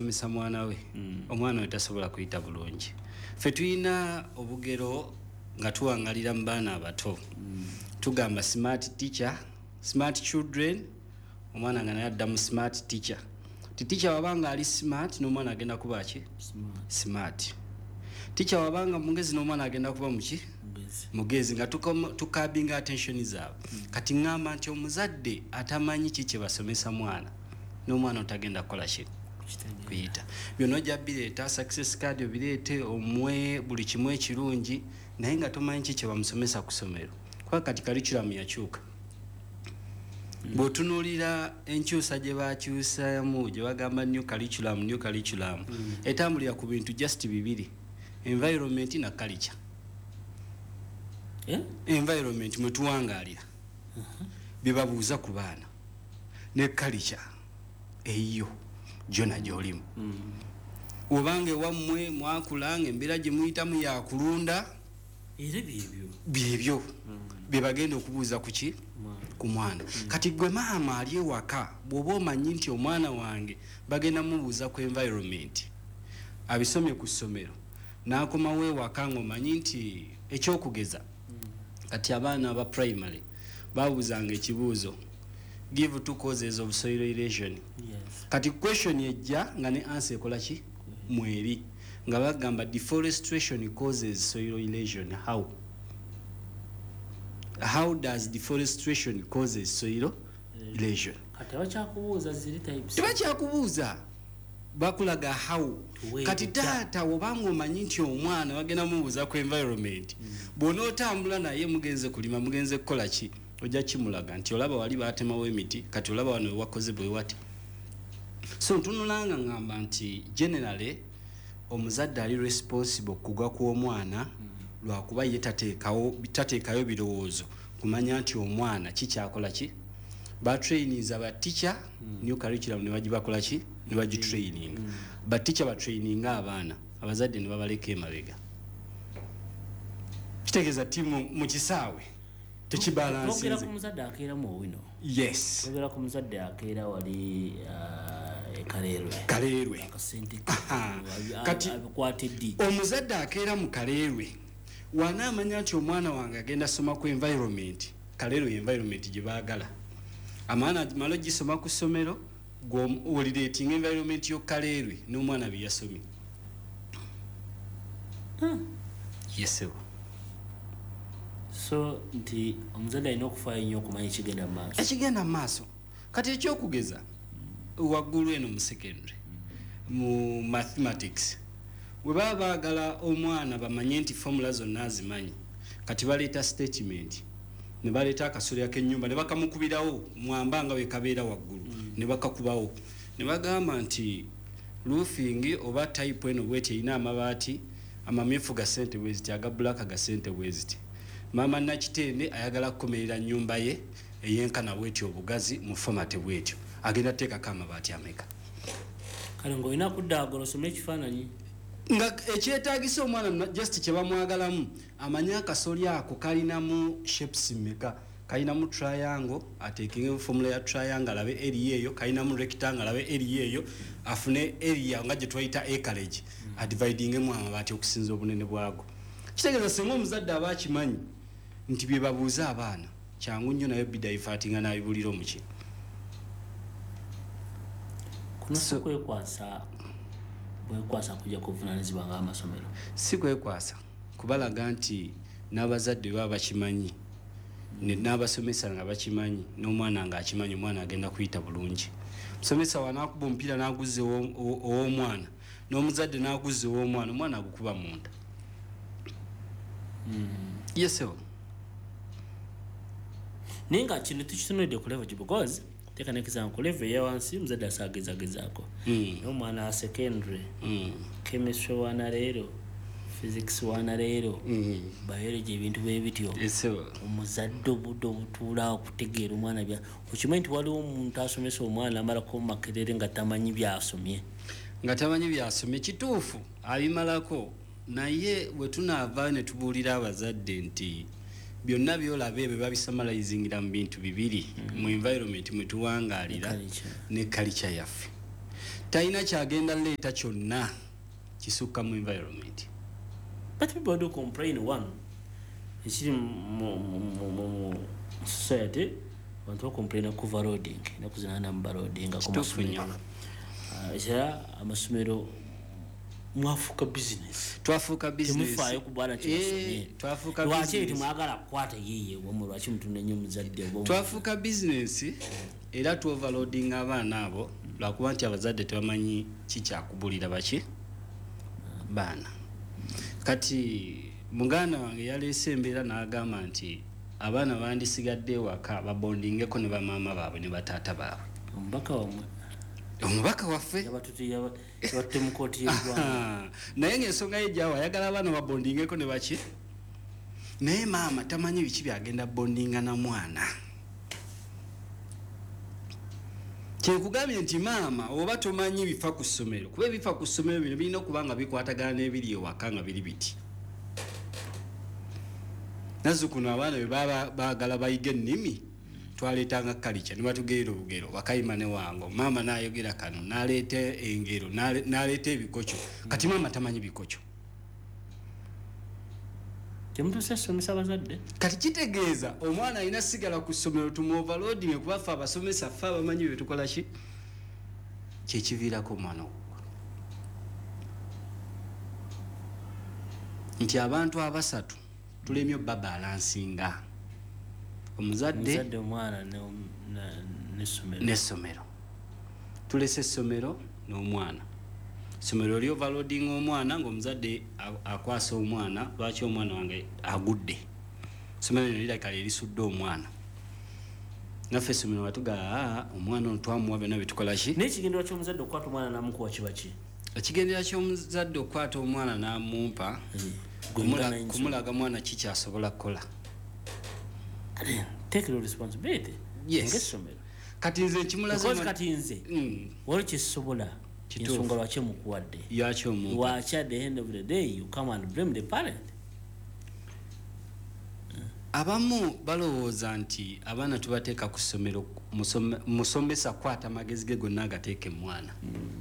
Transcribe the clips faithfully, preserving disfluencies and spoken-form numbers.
tasomesa mwana we mm. omwana we tasobola kuyita bulungi. Ffe tulina obugero nga tuwangalira mu baana abato mm. tugamba smart teacher, smart children, omwana nga naye addamu smart teacher. Ti teacher wabanga ali smart n'omwana agenda kuba ki? Smart. Smart. Teacher wabanga mugezi n'omwana agenda kuba muki? Mugezi. Mugezi nga tukabinga attention zaabwe. Mm. Kati ngamba nti omuzadde atamanyi ki kye basomesa mwana n'omwana otagenda kukola ki? Kuyita. Byonna ojja bireeta success card obireete omwe buli kimu ekirungi naye nga tomanyi ki kye bamusomesa ku ssomero. Kuba kati curriculum yakyuka. Mm. Bw'otunuulira enkyusa gye bakyusamu gye bagamba new curriculum new curriculum mm. etambulira ku bintu just bibiri: environment na culture. Yeah? Environment mwe tuwangaalira uh-huh. bye babuuza ku baana ne culture eyo jona gy'olimu mm. obange wammwe mwakulanga embeera gye muyitamu yakulunda era byebyo byebyo mm. bye bagenda okubuuza ku ki mm. ku mwana mm. kati gwe maama ali ewaka bw'oba omanyi nti omwana wange bagenda mubuuza ku environment abisomye ku ssomero n'akomawo ewaka ng'omanyi nti ekyokugeza mm. kati abaana aba primary babuuzanga ekibuuzo give two causes of soil erosion. Yes. Kati question ejja nga ne answer ekola ki mweri nga bagamba deforestation causes soil erosion. How? How does deforestation causes soil erosion? Kati bakyakubuuza ziri types. Tebakyakubuuza bakulaga how. Kati taata obanga omanyi nti omwana bagenda mubuuza ku environment mm. bw'onootambula naye mugenze kulima mugenze kukola ki ojja kimulaga nti olaba wali baatemawo emiti kati olaba wano wakoze bwe wati. So ntunulanga ngamba nti generally omuzadde ali responsible kugwa ku omwana mm. lwakuba ye tateekawo tateekayo birowoozo kumanya nti omwana kikyakola ki ba trainings aba teacher mm. new curriculum ne bagibakola ki ne bagi training mm. ba teacher ba training abaana abazadde ne babaleka emabega. Kitegeeza timu mu kisaawe tekibalansi ogera ku muzadde akeera mu owino. Yes. Ogera ku muzadde akeera wali uh, Kaleerwe. Kaleerwe. Akasente kati abikwatiddi. Omuzadde akeera mu Kaleerwe wanaamanya nti omwana wange agenda soma ku environment. Kaleerwe environment gye baagala. Amaana malo gisoma ku ssomero gw'olireetinga environment yo Kaleerwe n'omwana bye yasomye. Hmm. Yes. So nti omuzadde alina okufaayo nnyo okumanya ekigenda mu maaso. Ekigenda mu maaso. Kati ekyokugeza waggulu eno mu secondary mu mathematics we baba baagala omwana bamanye nti formula zonna azimanyi kati baleeta statement ne baleeta akasolya k'ennyumba ne bakamukubirawo mwambanga we kabeera waggulu mm. ne bakakubawo ne bagamba nti roofing oba type eno bweti erina amabaati amamyufu ga ssente bweziti aga black ga ssente bweziti. Mama Nakitende ayagala kukomerera nnyumba ye eyenkana bwetyo obugazi mu format bwetyo agenda teekako amabaati ameka. Kale ng'olina kuddaagala osome ekifaananyi nga ekyetaagisa omwana just kye bamwagalamu amanye akasolya ako kalinamu shapes meka kalinamu triangle ateekinge formula ya triangle alabe area eyo kalinamu rectangle alabe area eyo afune area nga gye twayita acreage mm. adividingemu amabaati okusinza obunene bwago. Kitegeeza senga omuzadde aba akimanyi nti bye babuuza abaana kyangu nnyo nayo bidaifatinga n'abibulira omuki. Kuno so, kwekwasa bwekwasa kujja kuvunaanyizibwa ng'amasomero. Si kwekwasa kubalaga nti n'abazadde baba bakimanyi mm. n'abasomesa nga bakimanyi n'omwana ng'akimanyi omwana agenda kuyita bulungi. Musomesa wanaakuba omupiira n'aguzza ow'omwana n'omuzadde n'aguzza ow'omwana omwana agukuba munda. Mm. Yes sir. Ninga kino tukitunudde ku level because teka nekizanga ku level ya wansi muzadde asageza gezaako. Mm. N'omwana wa secondary. Mm. Chemistry wana leero, physics wana leero, mm. biology ebintu bwe bityo. Yes sir. Omuzadde obudde obutuula okutegeera omwana bya. Okimanyi nti waliwo omuntu asomesa omwana amalako makerere nga tamanyi byasomye. Nga tamanyi byasomye kituufu abimalako. Naye bwe tunaava ne tubuulira abazadde nti byonna byolaba ebyo babisamalizingira mu bintu bibiri mm. mu environment mwe tuwangaalira ne culture yaffe. talina kyagenda leeta kyonna kisukka mu environment. But people do complain one. Ekiri mu society abantu complain ku overloading nakuzina number loading ku masomero. Era amasomero mwafuka business. Twafuka business. Tumufayo kubala kyasomero. Twafuka business. Lwaki timwagala kwata yeye wamwe lwaki mutune nnyo muzadde obwo. Twafuka business era tu overloading abaana abo lwakuba nti abazadde tebamanyi kikyakubulira baki baana. Kati muganda wange yaleese embeera n'agamba nti abaana bandisigadde ewaka babondingeko ne bamaama baabwe ne bataata baabwe. Omubaka wamwe omubaka waffe yabatte mu kooti y'eggwanga naye ng'ensonga ye gyawa ayagala abaana babondingeko ne baki naye maama tamanyi biki byagenda bondinga na mwana. Kyekugambye nti maama oba tomanyi bifa ku ssomero kuba ebifa ku ssomero bino birina okuba nga bikwatagana n'ebiri ewaka nga biri biti. Nazzukulu abaana bwe baba baagala bayiga ennimi twaleetanga kalica ne batugeera olugero Wakayima ne Wango maama n'ayogera kano n'aleeta engero n'aleeta ebikoco kati maama tamanyi bikoco. Temutuse somesa bazadde. Kati kitegeeza omwana alina sigala ku ssomero tumu overloading kuba ffe abasomesa ffe abamanyi bye tukola ki kyekiviirako omwana okukula. Nti abantu abasatu tulemye babalansinga omuzadde omwana n'essomero n'essomero tulese essomero n'omwana. Essomero lyo overloading omwana ng'omuzadde akwasa omwana lwaki omwana wange agudde. Essomero lino lirabika lerisudde omwana. Naffe essomero batugaa omwana ono twamuwa byonna bye tukola ki. N'ekigendera ky'omuzadde okukwata omwana n'amukuwa kiba ki? Ekigendera ky'omuzadde okukwata omwana n'amumpa kumulaga mwana kikyasobola kukola. Take the responsibility. Yes. Kati nze kimulaze kati nze wali kisobola ensonga lwaki mukuwadde yaki omuntu lwaki at the end of the day you come and blame the parent. Abamu balowooza nti abaana tubateeka ku ssomero musomesa kwata amagezi ge gonna agateeke mwana.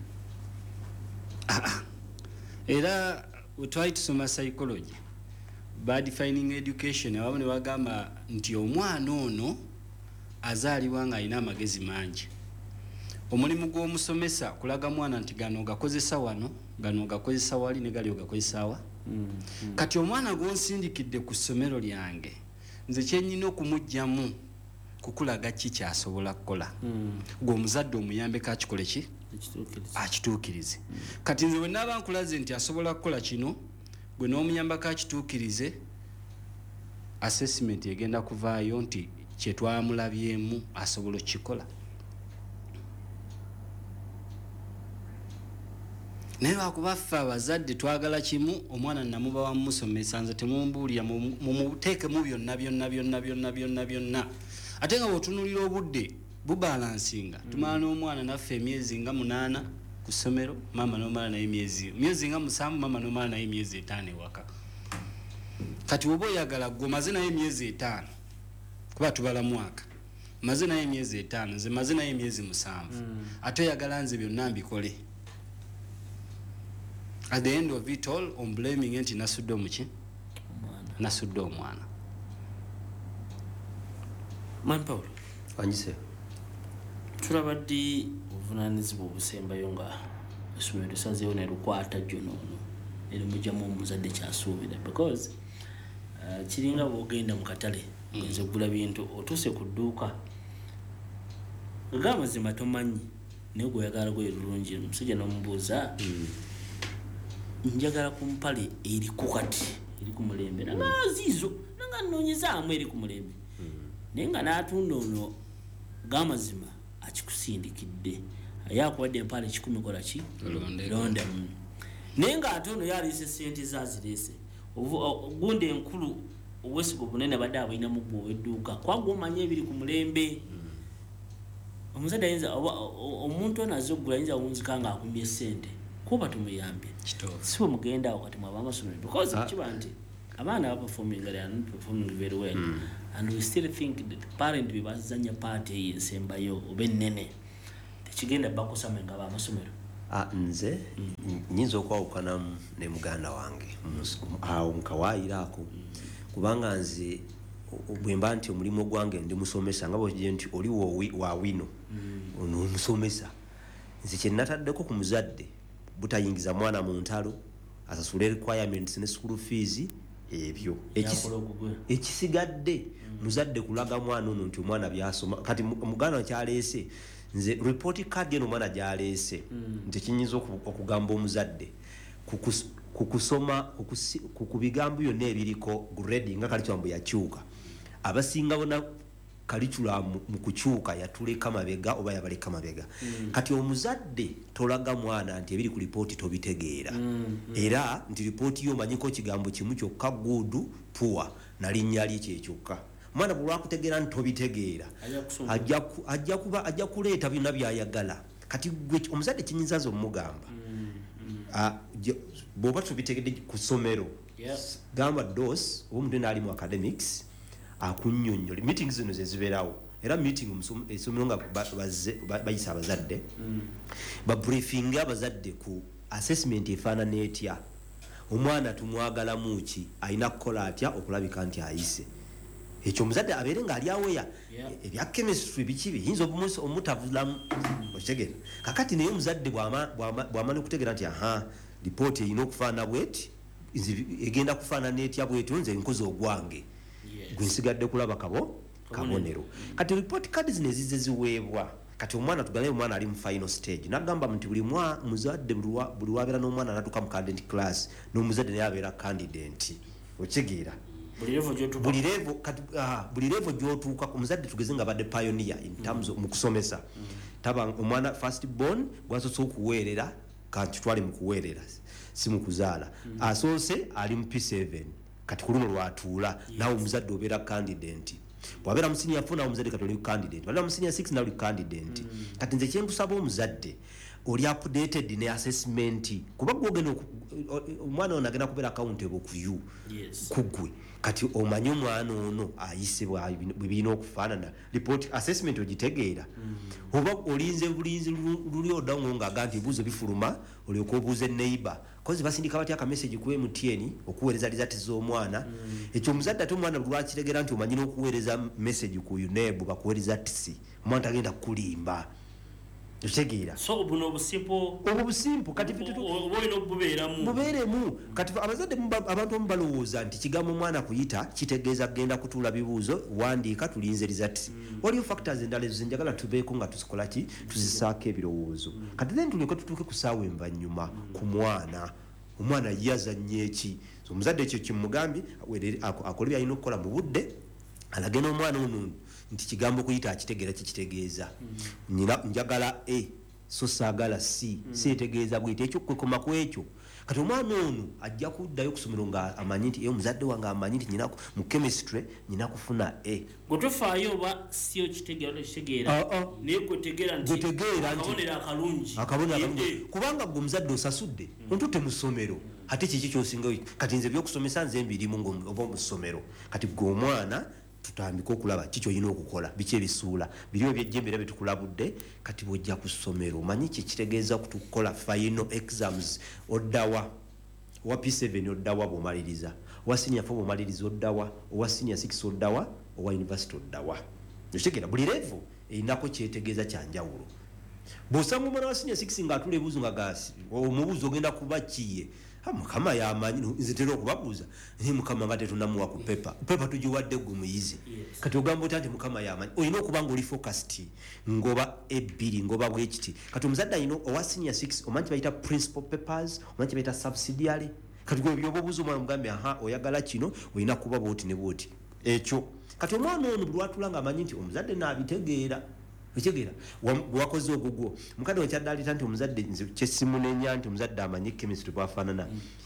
Era twali tusoma psychology by defining education abamu ne bagamba nti omwana ono azaalibwa nga alina amagezi mangi. Omulimu gw'omusomesa kulaga mwana nti gano gakozesa wano gano gakozesa wali ne gali ogakozesa wa. Kati omwana gw'onsindikidde ku ssomero lyange nze kyennyina okumugyamu kukulaga ki kyasobola kukola. Gw'omuzadde omuyambe kakikole ki akituukirize. Kati nze bwe naaba nkulaze nti asobola kukola kino gwe n'omuyamba kakituukirize assessment egenda kuvaayo nti kye twamulabyemu asobola okukikola. Naye lwakuba ffe abazadde twagala kimu omwana namuba wamusomesa nze temumbuulira mumuteekemu byonna byonna byonna byonna byonna byonna. Ate nga bw'otunuulira obudde bubalansinga tumala n'omwana naffe emyezi nga munaana ku ssomero maama n'omala naye emyezi myezi nga musanvu maama n'omala naye emyezi etaano ewaka. Kati oba oyagala gwe maze naye emyezi etaano kuba tubala mwaka maze naye emyezi etaano nze maze naye emyezi musanvu ate oyagala nze byonna mbikole. At the end of it all on blaming nti nasudde omuki nasudde omwana. Man Paul Anjise tulaba ddi obuvunaanyizibwa obusembayo nga essomero lisazeewo ne lukwata jjo noono ne limugyamu omuzadde kyasuubira because uh, kiringa bw'ogenda mu katale ogenza okugula bintu otuuse ku dduuka ng'amazima tomanyi naye gweoyagala gwe lulungi omusajja n'omubuuza njagala ku mpale eri ku kati eri ku mulembe nangaziizo nanga nnoonyezaamu eri ku mulembe naye nga n'atunda ono g'amazima akikusindikidde yakuwadde empale ekikumi kola ki londamu naye ng'ate ono yaliise sente zazireese gundi enkulu obwesiga obunene badde abalinamu gwe ow'edduuka kwagwa omanye ebiri ku mulembe. Omuzadde ayinza omuntu ono azze okugula ayinza awunzika nga akumye sente kuba tumuyambye si bwe mugenda awo kati mwaba amasomero because kiba nti abaana baperforming they are not performing very well mm. and we still think that parent bibazanya part eyo ensembayo oba ennene tekigenda bakusama nga baamasomero Ah, nze nyinza okwawukana ne muganda wange awo mukawaayiraako kubanga nze bwemba nti omulimu gwange ndi musomesa nga bwekije nti oli wa wino ono omusomesa nze kye nataddeko ku muzadde butayingiza mwana mu ntalo asasule requirements ne school fees ebyo ekisigadde muzadde kulaga mwana ono nti omwana byasoma kati muganda kyaleese nze report card eno mwana gyaleese nti kinyinza okugamba omuzadde kukusoma ku bigambo byonna ebiriko grade nga kalikyambu yakyuka abasinga bona curriculum mu kukyuka yatuleka mabega oba yabaleka mabega kati omuzadde tolaga mwana nti ebiri ku report tobitegeera era nti report yo manyiko kigambo kimu kyokka good poor nalinnya li kyekyokka mwana bulwakutegeera nti tobitegeera ajja kuba ajja kuleeta byonna byayagala kati omuzadde kinyinzazo omugamba bwoba tubitegedde ku ssomero gamba dos omuntu naali mu academics akunnyonnyole meetings zino zezibeerawo era meeting essomero nga bayisa abazadde babriefinga abazadde ku assessment efaanana etya omwana tumwagalamu ki alina kukola atya okulabika nti ayise ekyo omuzadde abeere ng'ali aweya ebya chemistry biki biyinza omutavulamu okitegeera kakati naye omuzadde bw'amala okutegeera nti aha lipooti erina okufaana bweti egenda kufaanana etya bwetyo nze nkozi ogwange gwensigadde kulaba kabo kabonero kati report card zino ezize ziweebwa kati omwana tugambe omwana ali mu final stage nagamba nti buli muzadde buli wabeera n'omwana natuka mu candidate class n'omuzadde naye abeera candidate okitegeera buli level kati buli level gyotuuka omuzadde tugeze nga badde pioneer in terms of mu kusomesa taba omwana first born gwasoose okuweerera kati twali mu kuweerera si mu kuzaala asoose ali mu P seven kati kuluno lwatuula nawe omuzadde obeera candidate bwabeera musini yafuna omuzadde kati oli candidate bwabeera musini ya six nawe oli candidate kati nze kyenkusaba omuzadde oli updated ne assessment kuba gwogenda omwana ono agenda kubeera accountable ku you kugwe kati omanyi omwana ono ayise bwe birina okufaanana report assessment ogitegeera oba olinze bulinzi luli odawo ng'aga nti ebibuuzo bifuluma olyoka obuuza neighbor kozi basindika batya akameseji ku M T N okuweereza rizati z'omwana ekyo omuzadde ate omwana lwakitegeera nti omanyi n'okuweereza message ku UNEB bakuweereza tisi omwana tagenda kulimba okitegeera so buno obusimpo obusimpo kati oboyina okubeeramu bubeeremu kati abazadde abantu omu balowooza nti kigambo omwana kuyita kitegeeza genda kutuula bibuuzo wandiika tulinze rizati waliyo factors endala ezo zenjagala tubeeko nga tuzikola ki tuzisaako ebirowoozo kati then tulyoke tutuuke ku ssaawa envannyuma ku mwana omwana yazannye eki omuzadde ekyo kimugambye akole byalina okukola mu budde alage n'omwana ono nti kigambo kuyita akitegeera kikitegeeza njagala e so saagala c seetegeeza bwite ekyo kwekoma ku ekyo kati omwana ono ajja kuddayo kusomero nga amanyi nti omuzadde wange amanyi nti nyina mu chemistry nyina kufuna e gwetofaayo oba si okitegeera kitegeera naye gwetegeera nti akabonero akalungi akabonero kubanga gwe omuzadde osasudde ontutte mu ssomero ate kiki kyosinga kati nze byokusomesa nze mbirimu oba mu ssomero kati gwe omwana tutambika okulaba kiki olina okukola biki ebisuula biriwo ebyejjembera byetukulabudde kati bwojja ku ssomero omanyi kikitegeeza kutukola final exams oddawa owa P seven oddawa bw'omaliriza owa senior four bw'omaliriza oddawa owa senior six oddawa owa university oddawa okitegeera buli level erinako kyetegeeza kyanjawulo bw'osanga omwana wa senior six ng'atula ebibuuzo nga gasi omubuuzo ogenda kuba kiye mukama yamanyi nze tera okubabuuza naye mukama nga tetunamuwa ku pepa pepa tugiwadde gwe muyizi kati ogamba otya nti mukama yamanyi olina okuba nga oli focused ngoba ebbiri ngoba bwekiti kati omuzadde alina owa senior six omanyi kibayita principal papers omanyi kibayita subsidiary kati gwe byoba obuuza omwana mugambye aha oyagala kino olina kuba bwoti ne bwoti ekyo kati omwana ono buli watula nga amanyi nti omuzadde naabitegeera ekitegeera bwakoze ogugwo mukadde wekyadaalita nti omuzadde kyesimunenya nti omuzadde amanyi chemistry bwafaanana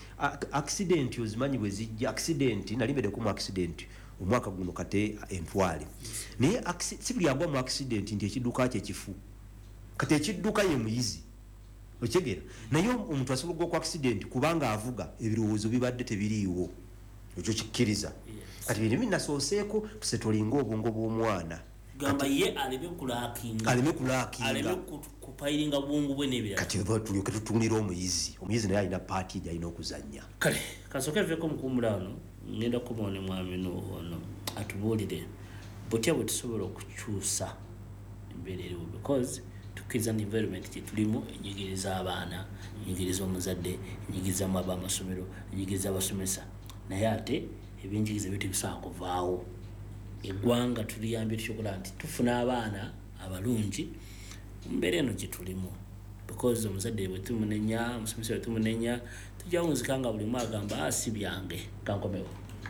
accident ozimanyi bwe zijja accident nali mbeddeko mu accident omwaka guno kate entwale naye si buli agwa mu accident nti ekidduka kyekifu kati ekidduka ye muyizi okitegeera naye omuntu asobola ogwa ku accident kubanga avuga ebirowoozo bibadde tebiriiwo ekyo kikkiriza kati bino binasooseeko tuse tolinga obwongo bw'omwana gamba ye alebe kulakinga alebe kulakinga alebe kupairinga bungu bwe nebira kati tulyo ketutunira omuyizi omuyizi naye alina party alina okuzanya kale kasoke veko mkumbula ono ngenda kumone mwami no ono atubulire botya bwe tusobola okukyusa embere eriwo because tukiza environment kye tulimu enyigiriza abaana enyigiriza omuzadde enyigiriza mu abamasomero enyigiriza abasomesa naye ate ebyenjigiriza bitu bisobola kuvaawo eggwanga tuliyambye tukyokola nti tufuna abaana abalungi mbere eno gye tulimu because omuzadde bwe tumunenya omusomesa bwe tumunenya tujawunzikanga buli mwe agamba asi byange kankomewo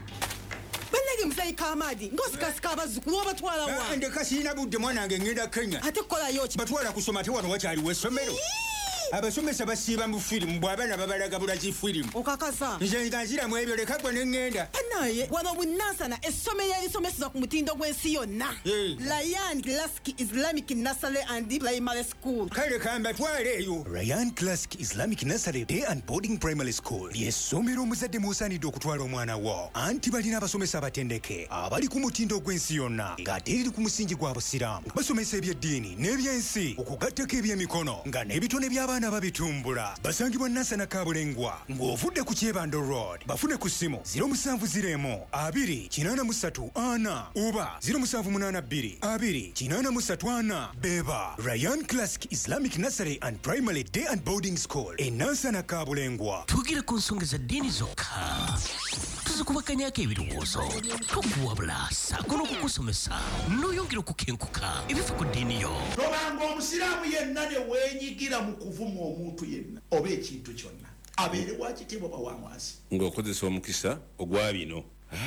bannage musayi kamadi ng'osikasika abazzukulu obatwala wa ndeka sirina budde mwanange ngenda Kenya ate kukolayo ki batwala kusoma ate wano wakyaliwo essomero abasomesa basiiba mu firimu bw'abaana babalaga bulaki firimu okakasa nze nga nziramu ebyo leka gwe ne ŋŋenda naye wano bunansana essomero erisomeseza ku mutindo gw'ensi yonna Ryan Classic Islamic Nursery and Primary School kale kambatwale eyo Ryan Classic Islamic Nursery Day and Boarding Primary School ly'essomero omuzadde musaanidde okutwala omwana wo anti balina abasomesa abatendeke abali ku mutindo gw'ensi yonna ng'ate eriri ku musingi gwa busiraamu basomesa ebyeddiini n'ebyensi okugattako ebyemikono nga n'ebitone by'abaana babitumbula basangibwa Nansana Kabulengwa ng'ovudde ku Kyebando Road bafune ku ssimu zero seven zero emu abiri kinaana mu ssatu ana oba zero seven munana bbiri abiri kinaana mu ssatu ana beba Ryan Classic Islamic Nursery and Primary Day and Boarding School e Nansana Kabulengwa. Tugire ku nsonga za ddiini zokka tuzikubakanyako ebirowoozo tokuwabula saako n'okukusomesa n'oyongera okukenkuka ebifa ku ddiini yo tobanga omusiraamu yenna ne weenyigira mu kuvuma omuntu yenna oba ekintu kyonna abeere wakitiibwa bawamwasi ng'okozesa omukisa ogwa bino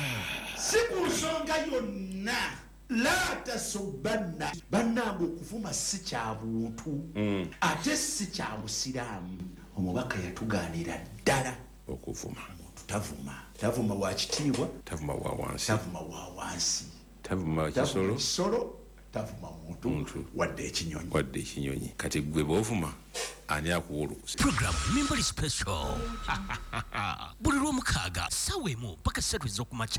si ku nsonga yonna la tasobbanna bannange okuvuma si kya buntu ate si kya busiraamu omubaka yatugaanira ddala okuvuma tavuma tavuma wa kitiibwa tavuma wa wansi tavuma wa wansi tavuma kisolo kisolo tavuma muntu wadde ekinyonyi wadde ekinyonyi kati gwe bw'ovuma ani akuwulukusa program Mimbali Special buli lw'omukaaga ssaawa emu paka ssatu ez'okumakya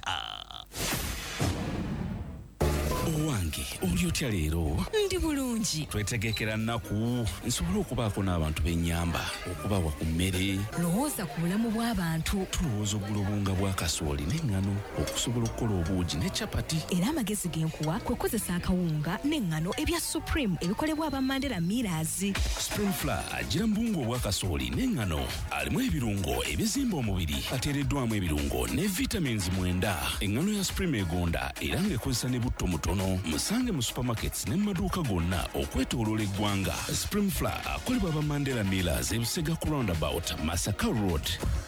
owange oli otya leero ndi bulungi twetegekera nnaku nsobole okubaako n'abantu b'ennyamba okubawa ku mmere lowooza ku bulamu bw'abantu tulowooza oggula obunga bwa kasooli n'eŋŋano okusobola okukola obuugi ne capati era amagezi genkuwa kwe kozesa akawunga n'eŋŋano ebya Supreme ebikolebwa aba Mandela Millers. Spring Flour agira mbungu obwa kasooli n'eŋŋano alimu ebirungo ebizimba omubiri ateereddwamu ebirungo ne vitamins mwenda eŋŋano ya Supreme egonda era ng'ekozesa ne butto mutono musange mu supermarkets ne maduuka gonna okwetooloola eggwanga. Spring Flour akolebwa aba Mandela Millers ebusega ku roundabout Masaka Road.